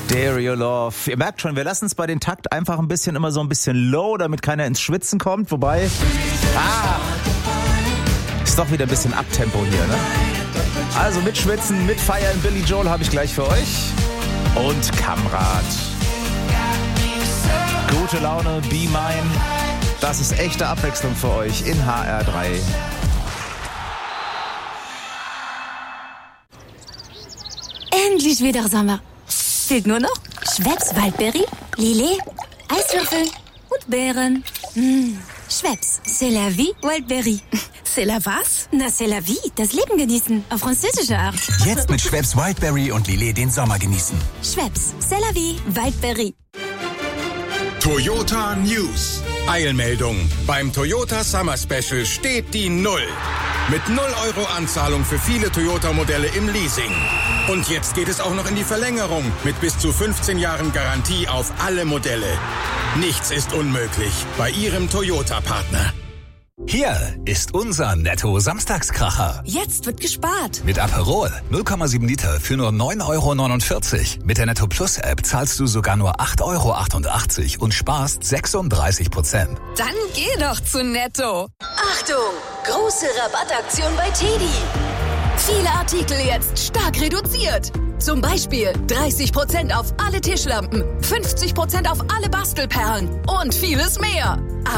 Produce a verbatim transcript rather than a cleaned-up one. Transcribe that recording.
Stereo Love. Ihr merkt schon, wir lassen es bei den Takt einfach ein bisschen immer so ein bisschen low, damit keiner ins Schwitzen kommt. Wobei, ah, ist doch wieder ein bisschen Abtempo hier, ne? Also mit Schwitzen, mit Feiern, Billy Joel habe ich gleich für euch. Und Kamrat. Gute Laune, Be Mine. Das ist echte Abwechslung für euch in H R drei. Endlich wieder Sommer. Fehlt nur noch Schweppes Waldberry, Lillet, Eiswürfel und Beeren. Mmh. Schweppes, c'est la vie, Waldberry. C'est la was? Na, c'est la vie, das Leben genießen, auf französische Art. Jetzt mit Schweppes Wildberry und Lillet den Sommer genießen. Schweppes, c'est la vie, Waldberry. Toyota News. Eilmeldung. Beim Toyota Summer Special steht die Null. Mit null Euro Anzahlung für viele Toyota-Modelle im Leasing. Und jetzt geht es auch noch in die Verlängerung mit bis zu fünfzehn Jahren Garantie auf alle Modelle. Nichts ist unmöglich bei Ihrem Toyota-Partner. Hier ist unser Netto-Samstagskracher. Jetzt wird gespart. Mit Aperol null Komma sieben Liter für nur neun Euro neunundvierzig. Mit der Netto Plus App zahlst du sogar nur acht Euro achtundachtzig und sparst sechsunddreißig Prozent. Dann geh doch zu Netto. Achtung! Große Rabattaktion bei Teddy. Viele Artikel jetzt stark reduziert. Zum Beispiel dreißig Prozent auf alle Tischlampen, fünfzig Prozent auf alle Bastelperlen und vieles mehr.